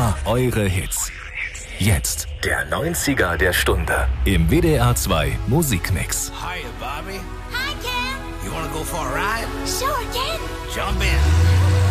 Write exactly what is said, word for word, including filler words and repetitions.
Immer eure Hits. Jetzt der neunziger der Stunde im W D R zwei Musikmix. Hiya, Bobby. Hi, Ken. You wanna go for a ride? Sure, Ken. Jump in.